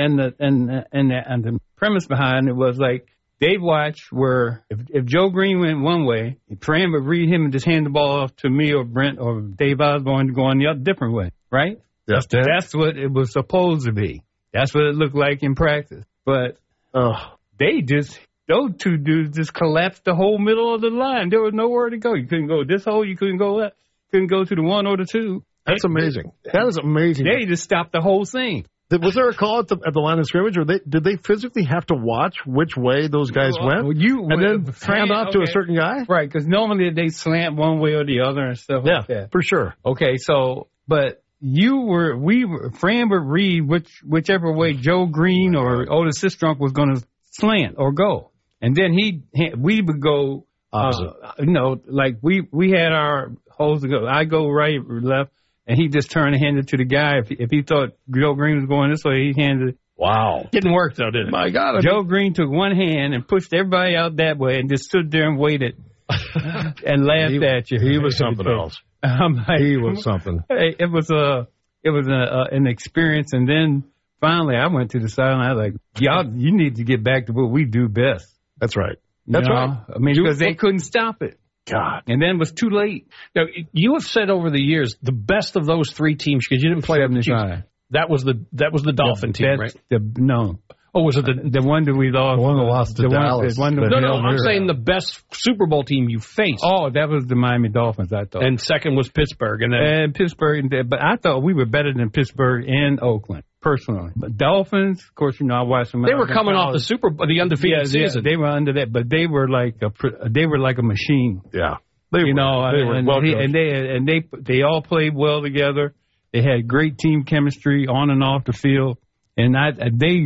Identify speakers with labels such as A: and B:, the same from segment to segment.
A: the premise behind it was like they'd watch where if Joe Green went one way, Fran would read him and just hand the ball off to me or Brent or Dave Osborne to go on the other different way, right?
B: Yes,
A: that's what it was supposed to be. That's what it looked like in practice. But those two dudes just collapsed the whole middle of the line. There was nowhere to go. You couldn't go this hole. You couldn't go left. Couldn't go to the one or the two.
B: That's amazing. That is amazing.
A: They just stopped the whole thing.
B: Was there a call at the line of scrimmage, or did they physically have to watch which way those guys went, and then hand off to a certain guy?
A: Right, because normally they slant one way or the other and stuff like that.
B: For sure.
A: Okay, but Fran would read whichever way Joe Green or Otis Sistrunk was going to slant or go, and then we would go
B: opposite.
A: Like we had our holes to go. I go right, left. And he just turned and handed it to the guy. If he thought Joe Green was going this way, he handed it.
B: Wow.
C: Didn't work, though, did it?
B: My God.
A: Joe Green took one hand and pushed everybody out that way and just stood there and waited and laughed at you.
B: He was something else. He was something.
A: It was an experience. And then finally I went to the sideline. I was like, y'all, you need to get back to what we do best.
B: That's right. That's right.
A: I mean, because they couldn't stop it.
B: God.
A: And then it was too late.
C: Now, you have said over the years the best of those three teams, because you didn't play
A: 75.
C: That was the Dolphin team, right?
A: No.
C: Oh, was it
A: the one that we lost?
B: The one that lost to Dallas.
C: No, I'm saying the best Super Bowl team you faced.
A: Oh, that was the Miami Dolphins, I thought.
C: And second was Pittsburgh.
A: And Pittsburgh, but I thought we were better than Pittsburgh and Oakland, personally. But Dolphins, of course, I watched them.
C: They were coming off the undefeated season.
A: They were under that, but they were like a machine.
B: Yeah.
A: They all played well together. They had great team chemistry on and off the field. And I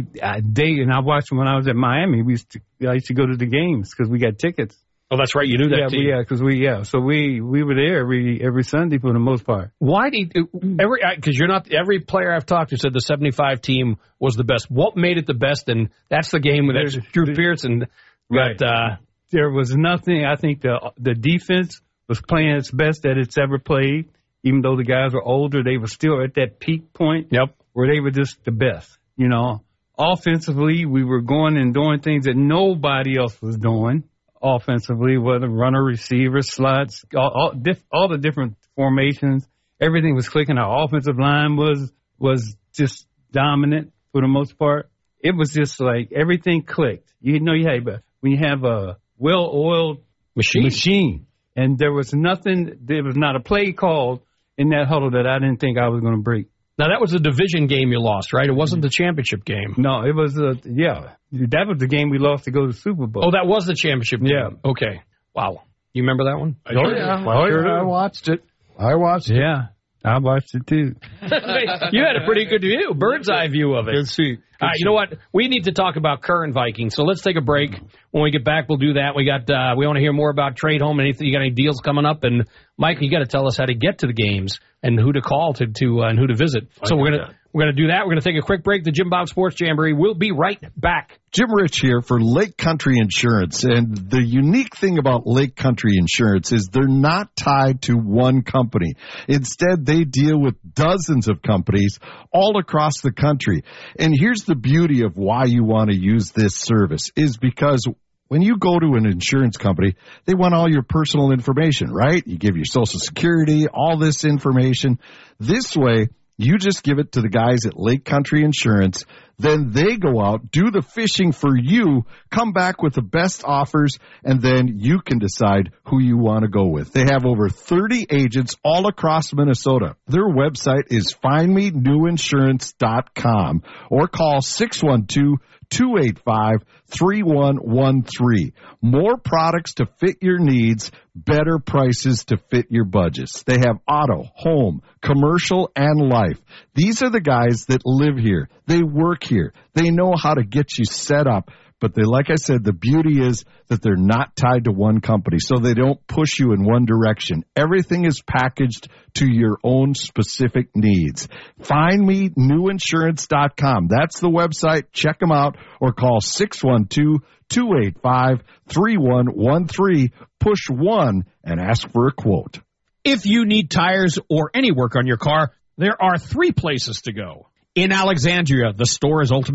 A: watched them when I was at Miami. I used to go to the games because we got tickets.
C: Oh, that's right. You knew that team.
A: So we were there every Sunday for the most part.
C: Why because you're not every player I've talked to said the 75 team was the best. What made it the best? And that's the game with Drew Pearson.
A: Right. There was nothing. I think the defense was playing its best that it's ever played. Even though the guys were older, they were still at that peak point.
C: Yep.
A: Where they were just the best. Offensively, we were going and doing things that nobody else was doing. Offensively, whether runner, receiver, slots, all the different formations, everything was clicking. Our offensive line was just dominant for the most part. It was just like everything clicked. When you have a well-oiled machine, and there was not a play called in that huddle that I didn't think I was going to break.
C: Now, that was a division game you lost, right? It wasn't the championship game.
A: No, it was, that was the game we lost to go to the Super Bowl.
C: Oh, that was the championship game?
A: Yeah.
C: Okay. Wow. You remember that one?
B: I watched it.
A: Yeah, I watched it too.
C: You had a pretty good view, bird's eye view of it.
B: Good seat.
C: All right, you know what? We need to talk about current Vikings, so let's take a break. When we get back, we'll do that. We want to hear more about trade home. You got any deals coming up? And Mike, you got to tell us how to get to the games and who to call to and who to visit. So we're gonna do that. We're gonna take a quick break. The Jim Bob Sports Jamboree. We'll be right back.
D: Jim Rich here for Lake Country Insurance. And the unique thing about Lake Country Insurance is they're not tied to one company. Instead, they deal with dozens of companies all across the country. And here's the beauty of why you want to use this service is because when you go to an insurance company, they want all your personal information, right? You give your Social Security, all this information. This way, you just give it to the guys at Lake Country Insurance. Then they go out, do the fishing for you, come back with the best offers, and then you can decide who you want to go with. They have over 30 agents all across Minnesota. Their website is findmenewinsurance.com or call 612-285-3113. More products to fit your needs, better prices to fit your budgets. They have auto, home, commercial, and life. These are the guys that live here. They work here. They know how to get you set up. But like I said, the beauty is that they're not tied to one company, so they don't push you in one direction. Everything is packaged to your own specific needs. FindMeNewInsurance.com. That's the website. Check them out or call 612-285-3113. Push 1 and ask for a quote.
E: If you need tires or any work on your car, there are 3 places to go. In Alexandria, the store is ultimately